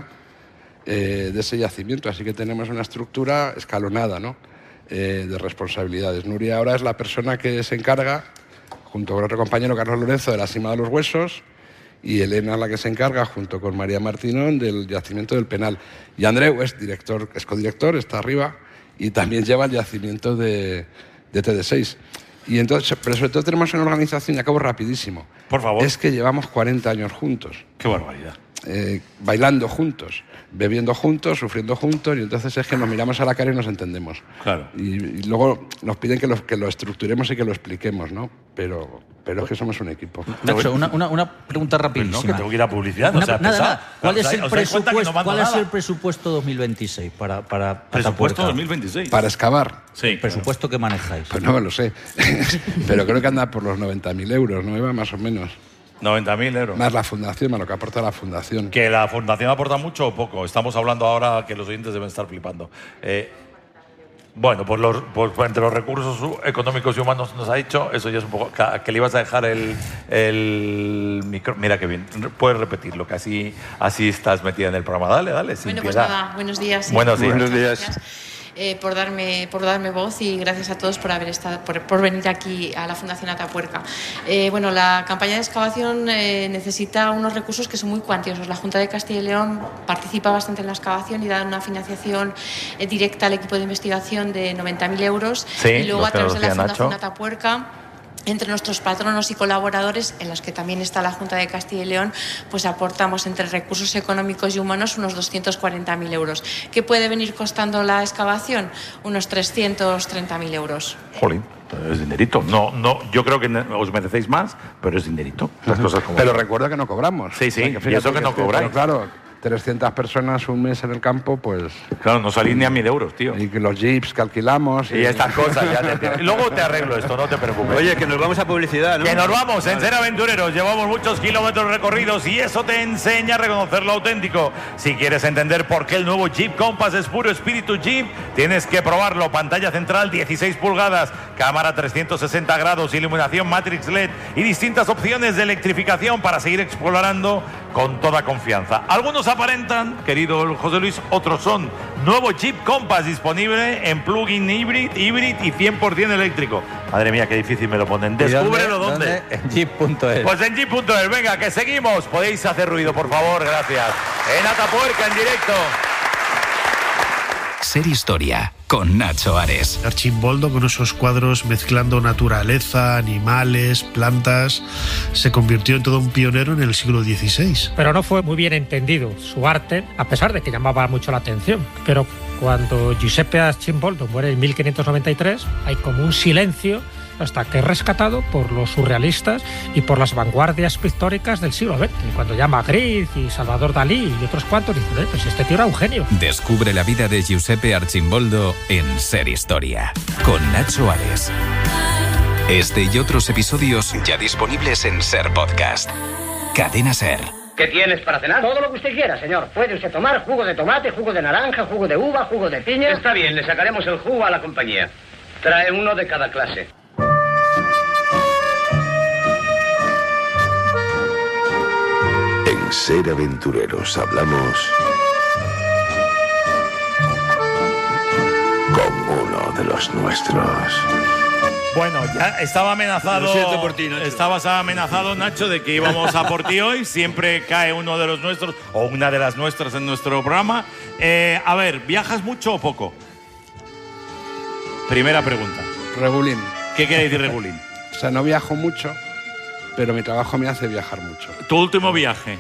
eh, de ese yacimiento. Así que tenemos una estructura escalonada, ¿no? eh, de responsabilidades. Nuria ahora es la persona que se encarga, junto con otro compañero, Carlos Lorenzo, de la Sima de los Huesos, y Elena es la que se encarga, junto con María Martinón, del yacimiento del Penal. Y Andreu es director, es codirector, está arriba, y también lleva el yacimiento de, de T D seis. Y entonces, pero sobre todo tenemos una organización, y acabo rapidísimo. Por favor. Es que llevamos cuarenta años juntos, Qué barbaridad. eh, bailando juntos, bebiendo juntos, sufriendo juntos, y entonces es que nos miramos a la cara y nos entendemos. Claro. Y, y luego nos piden que lo, que lo estructuremos y que lo expliquemos, ¿no? Pero, pero es que somos un equipo. Nacho, una, una, una pregunta Pues rapidísima. no, que tengo que ir a publicidad, no Una- seas nada, pesado. nada. ¿Cuál, ¿Os es dais- el os dais cuenta que no presupuesto, mando ¿cuál es nada? el presupuesto dos mil veintiséis para, para Presupuesto Atapuerca? dos mil veintiséis. Para excavar, Sí, El presupuesto que manejáis. pues no me lo sé. Pero creo que anda por los noventa mil euros, ¿no, Eva? Más o menos. noventa mil euros. Más la fundación, más lo que aporta la fundación. ¿Que la fundación aporta mucho o poco? Estamos hablando ahora que los oyentes deben estar flipando. Eh, bueno, pues, los, pues entre los recursos u- económicos y humanos nos ha dicho, eso ya es un poco... Que, que le ibas a dejar el, el micro... Mira qué bien, puedes repetirlo, que así, así estás metida en el programa. Dale, dale, sin Bueno, pues piedad. nada, buenos días. Buenos días. Buenos días. Gracias. eh, por, darme, por darme voz y gracias a todos por, haber estado, por, por venir aquí a la Fundación Atapuerca. Eh, bueno, la campaña de excavación eh, necesita unos recursos que son muy cuantiosos. La Junta de Castilla y León participa bastante en la excavación y da una financiación eh, directa al equipo de investigación de noventa mil euros. Sí, y luego a través de la Fundación Nacho. Atapuerca, entre nuestros patronos y colaboradores, en los que también está la Junta de Castilla y León, pues aportamos entre recursos económicos y humanos unos doscientos cuarenta mil euros. ¿Qué puede venir costando la excavación? Unos trescientos treinta mil euros. Jolín, es dinerito. No, no, yo creo que os merecéis más, pero es dinerito. Las cosas como Pero son. recuerda que no cobramos. Sí, sí, Fíjate y eso que no este- cobráis. pero claro, trescientas personas un mes en el campo, pues... Claro, no salís ni a mil euros, tío. Y que los jeeps que alquilamos... Y estas cosas, ya te entiendo. Y luego te arreglo esto, no te preocupes. Oye, que nos vamos a publicidad, ¿no? Que nos vamos, en Vale. Ser Aventureros. Llevamos muchos kilómetros recorridos y eso te enseña a reconocer lo auténtico. Si quieres entender por qué el nuevo Jeep Compass es puro espíritu Jeep, tienes que probarlo. Pantalla central dieciséis pulgadas, cámara trescientos sesenta grados, iluminación Matrix L E D y distintas opciones de electrificación para seguir explorando con toda confianza. Algunos aparentan, querido José Luis, otros son. Nuevo Jeep Compass disponible en plug-in hybrid, hybrid y cien por ciento eléctrico. Madre mía, qué difícil me lo ponen. ¿Y dónde? Descúbrelo dónde. ¿Dónde? En jeep punto es. Pues en jeep punto es. Venga, que seguimos. Podéis hacer ruido, por favor. Gracias. En Atapuerca, en directo. Ser Historia, con Nacho Ares. Archimboldo, con esos cuadros mezclando naturaleza, animales, plantas, se convirtió en todo un pionero en el siglo dieciséis. Pero no fue muy bien entendido su arte, a pesar de que llamaba mucho la atención. Pero cuando Giuseppe Archimboldo muere en mil quinientos noventa y tres, hay como un silencio hasta que es rescatado por los surrealistas y por las vanguardias pictóricas del siglo veinte. Y cuando ya Magritte y Salvador Dalí y otros cuantos dicen, eh, pues este tío era un genio. Descubre la vida de Giuseppe Archimboldo en Ser Historia, con Nacho Ares. Este y otros episodios ya disponibles en Ser Podcast. Cadena Ser. ¿Qué tienes para cenar? Todo lo que usted quiera, señor. Puede usted tomar jugo de tomate, jugo de naranja, jugo de uva, jugo de piña. Está bien, le sacaremos el jugo a la compañía. Trae uno de cada clase. En Ser Aventureros hablamos con uno de los nuestros. Bueno, ya estaba amenazado. Lo siento por ti, Nacho. Estabas amenazado, Nacho, de que íbamos a por ti hoy. Siempre cae uno de los nuestros o una de las nuestras en nuestro programa. Eh, a ver, ¿viajas mucho o poco? Primera pregunta. Regulín. ¿Qué quiere decir regulín? O sea, no viajo mucho, pero mi trabajo me hace viajar mucho. ¿Tu último viaje?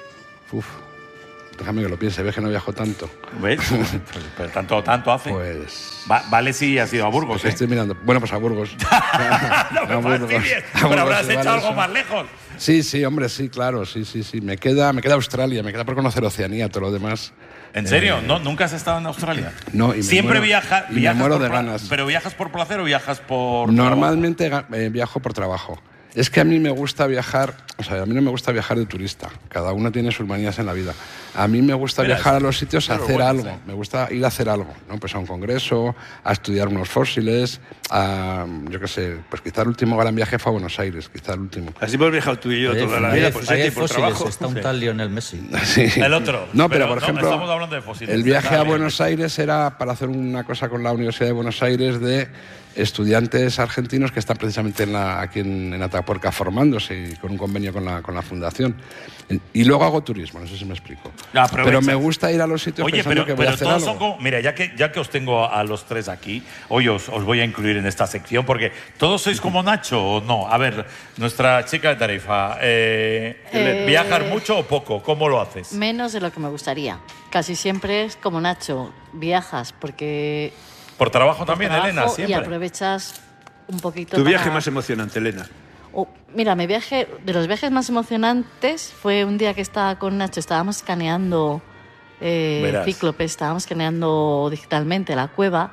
Uf, déjame que lo piense, ves que no viajo tanto. ¿Ves? Pero tanto, tanto hace. Pues... Va- vale si has ido a Burgos, Pues ¿eh? Estoy mirando. Bueno, pues a Burgos. No me A Burgos. fastidies, A pero Burgos, habrás sí, hecho vale, algo eso. más lejos. Sí, sí, hombre, sí, claro, sí, sí, sí. Me queda, me queda Australia, me queda por conocer Oceanía, todo lo demás. ¿En serio? Eh, ¿No, ¿Nunca has estado en Australia? No, y me Siempre muero- viaja, y me viajas muero por de pla- ganas. ¿Pero viajas por placer o viajas por Normalmente ga- eh, viajo por trabajo. Es que a mí me gusta viajar, o sea, a mí no me gusta viajar de turista. Cada uno tiene sus manías en la vida. A mí me gusta Mira, viajar es- a los sitios a pero hacer bueno, algo. sí. Me gusta ir a hacer algo, ¿no? Pues a un congreso, a estudiar unos fósiles, a, yo qué sé, pues quizá el último gran viaje fue a Buenos Aires, quizá el último. Así hemos viajado tú y yo toda la vida, por Ahí sitio hay y por fósiles, trabajo. está un Sí. tal Lionel Messi. Sí. El otro. No, pero, Pero por no, ejemplo, estamos hablando de fósiles. el viaje a Dale. Buenos Aires era para hacer una cosa con la Universidad de Buenos Aires de estudiantes argentinos que están precisamente en la- aquí en, en Atapuerca formándose y con un convenio con la, con la fundación. Y luego hago turismo, no sé si me explico. Ya, aprovechas. Pero me gusta ir a los sitios Oye, pensando pero, que voy a pero hacer todos algo. son como... Mira, ya que, ya que os tengo a los tres aquí, hoy os, os voy a incluir en esta sección porque todos sois como Nacho o no. A ver, nuestra chica de Tarifa, eh, Eh, ¿viajar mucho o poco? ¿Cómo lo haces? Menos de lo que me gustaría. Casi siempre es como Nacho, viajas porque... Por trabajo por también, trabajo Elena, y siempre. aprovechas un poquito Tu viaje para- más emocionante, Elena. Oh, mira, mi viaje, de los viajes más emocionantes fue un día que estaba con Nacho, estábamos escaneando eh, Verás. Cíclope, estábamos escaneando digitalmente la cueva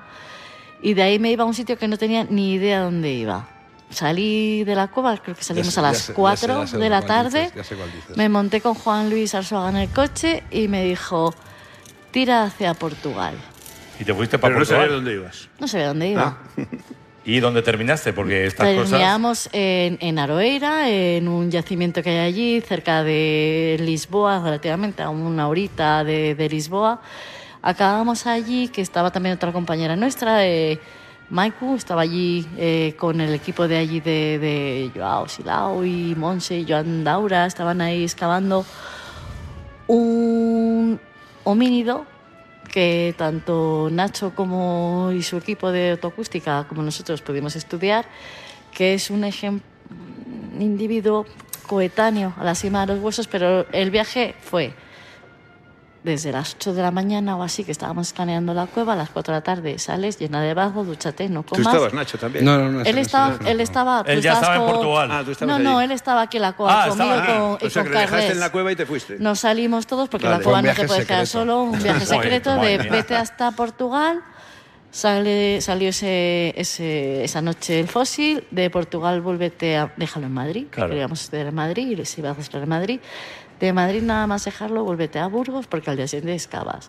y de ahí me iba a un sitio que no tenía ni idea dónde iba. Salí de la cueva, creo que salimos Ya sé, a ya las sé, ya cuatro sé, ya sé de la cuál tarde, dices, ya sé cuál dices. me monté con Juan Luis Arzuaga en el coche y me dijo, tira hacia Portugal. Y te fuiste para Pero no Portugal. sabía dónde ibas. No sabía dónde iba. Ah. ¿Y dónde terminaste? Porque estas cosas... Terminamos en, en Aroeira, en un yacimiento que hay allí, cerca de Lisboa, relativamente a una horita de, de Lisboa. acabamos allí, que estaba también otra compañera nuestra, eh, Maiku, estaba allí eh, con el equipo de allí de, de Joao Silao y Monse y Joan Daura, estaban ahí excavando un homínido que tanto Nacho como y su equipo de autoacústica como nosotros pudimos estudiar, que es un ejemplo, un individuo coetáneo a la cima de los huesos, pero el viaje fue desde las ocho de la mañana o así, que estábamos escaneando la cueva, a las cuatro de la tarde sales, llena de barro, dúchate, no comas. ¿Tú estabas, Nacho, también? No, no, no. Él estaba, él estaba... Él ya estaba en con... Portugal. Ah, tú estabas No, allí. no, él estaba aquí en la cueva Ah, conmigo estaba y con, O y sea, con que le dejaste Carles. en la cueva y te fuiste. Nos salimos todos porque Vale. la cueva Fue un no te viaje puedes quedar secreto. solo, un viaje Joder, secreto madre de mía. vete hasta Portugal. Sale, salió ese, ese, esa noche el fósil, de Portugal vuélvete a... Déjalo en Madrid, Claro. que queríamos estudiar en Madrid y se iba a hacer en Madrid. De Madrid nada más dejarlo, vuélvete a Burgos porque al día siguiente excavas.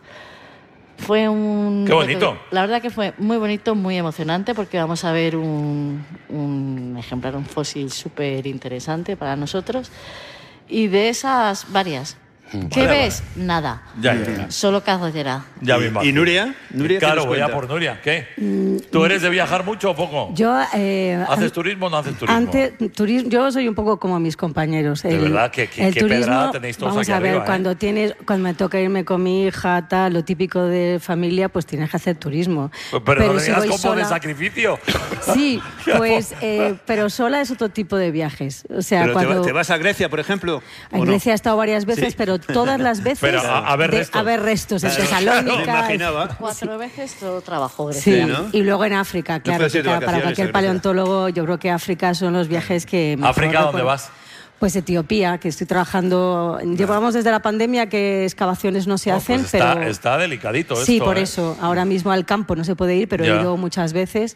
Fue un... ¡Qué bonito! La verdad que fue muy bonito, muy emocionante porque vamos a ver un, un ejemplar, un fósil súper interesante para nosotros. Y de esas, varias. ¿Qué Vale, ves? Nada. Ya, ya, ya. Solo carretera. Ya me ¿Y, imagino. ¿Y Nuria? ¿Nuria qué Claro, nos voy a cuenta? por Nuria. ¿Qué? ¿Tú eres de viajar mucho o poco? Yo, eh, ¿Haces an- turismo o no haces turismo? Antes, turismo, yo soy un poco como mis compañeros. De verdad, que- que- el qué turismo, pedrada tenéis todos vamos aquí a ver, arriba, ¿eh? cuando tienes, cuando me toca irme con mi hija, tal, lo típico de familia, pues tienes que hacer turismo. Pero, no si digas voy como de sola- sacrificio. Sí, pues, eh, pero sola es otro tipo de viajes. O sea, ¿Pero te, cuando va- te vas a Grecia, por ejemplo? en ¿o no? Grecia he estado varias veces, Sí. pero todas las veces Pero a- a ver de- restos. a ver restos en Claro, Tesalónica. me imaginaba. Cuatro veces todo trabajo Sí, Grecia. ¿no? y luego en África, claro, puedes que ir de ca- para vacaciones cualquier a Grecia. paleontólogo yo creo que África son los viajes que mejor ¿África dónde recuerdo. vas? Pues Etiopía, que estoy trabajando, llevamos desde la pandemia que excavaciones no se No, hacen, pues está, pero... está delicadito Sí, esto, por ¿eh? eso. Ahora mismo al campo no se puede ir, pero Ya. he ido muchas veces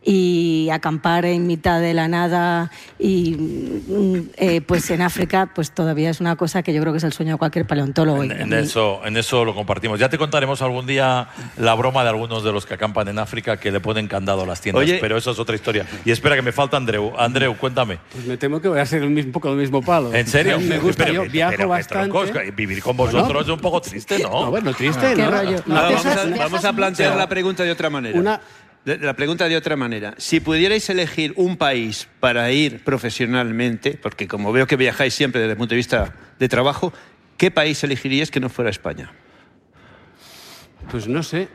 y acampar en mitad de la nada y mm, eh, pues en África pues todavía es una cosa que yo creo que es el sueño de cualquier paleontólogo. En, Y a en mí- eso, en eso lo compartimos. Ya te contaremos algún día la broma de algunos de los que acampan en África que le ponen candado a las tiendas, Oye. pero eso es otra historia. Y espera, que me falta Andreu. Andreu, cuéntame. Pues me temo que voy a ser el mismo, un poco el mismo palo. ¿En serio? A mí me gusta, Pero- yo viajo pero, bastante. troncos, vivir con vosotros Bueno, es un poco triste, ¿no? No, bueno, triste, Qué ¿no? rollo. No, Ahora de vamos, a, esas- vamos a plantear mucho. la pregunta de otra manera. Una- De- La pregunta de otra manera. Si pudierais elegir un país para ir profesionalmente, porque como veo que viajáis siempre desde el punto de vista de trabajo, ¿qué país elegiríais que no fuera España? Pues no sé.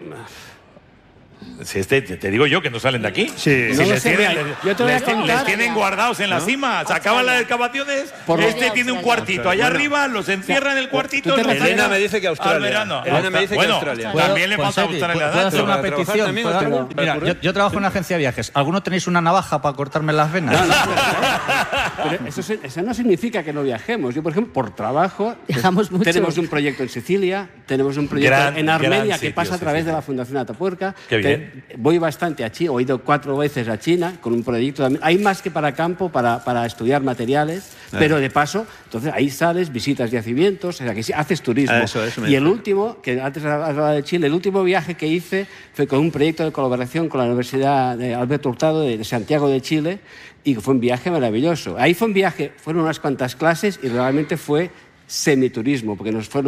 Si este, te, te digo yo que no salen de aquí. Sí. Si No lo les, sé, tienen, mira, les- yo te voy a les- contar- les tienen guardados en la cima. Se acaban las excavaciones. Por lo- este tiene un cuartito allá Bueno. arriba, los encierra en el cuartito. tú te los refieres- Elena saca me dice que al Australia. verano. Elena me dice que Bueno, Australia. también le ¿Puedo- falta Ponseti, Australia. ¿puedo hacer Nacho. una ¿Para trabajar petición? también ¿Puedo- o tengo- Mira, para yo, curar? yo trabajo en una agencia de viajes. ¿Alguno tenéis una navaja para cortarme las venas? Pero eso, se- eso no significa que no viajemos. Yo, por ejemplo, por trabajo, pues, Viajamos mucho. tenemos un proyecto en Sicilia, tenemos un proyecto Gran- en Armenia gran que sitio, pasa a través Sicilia. de la Fundación Atapuerca. Qué Te- bien. voy bastante a China, he ido cuatro veces a China con un proyecto también. Hay más que para campo, para, para estudiar materiales, pero de paso, entonces ahí sales, visitas yacimientos, o sea que sí, haces turismo. Ah, eso, eso me y el dijo. último, que antes hablaba de Chile, el último viaje que hice fue con un proyecto de colaboración con la Universidad de Alberto Hurtado de Santiago de Chile y fue un viaje maravilloso. Ahí fue un viaje, fueron unas cuantas clases y realmente fue semiturismo, porque nos fueron